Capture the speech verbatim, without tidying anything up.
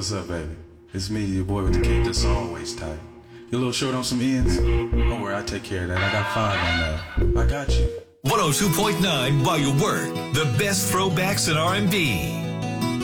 What's up, baby? It's me, your boy with the kick that's always tight. You a little short on some ends? Don't worry, I take care of that. I got five on that. I got you. one oh two point nine While You Work, the best throwbacks in R and B.